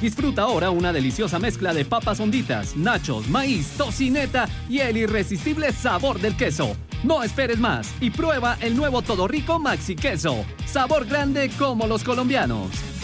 Disfruta ahora una deliciosa mezcla de papas onditas, nachos, maíz, tocineta y el irresistible sabor del queso. No esperes más y prueba el nuevo Todo Rico Maxi Queso. Sabor grande como los colombianos.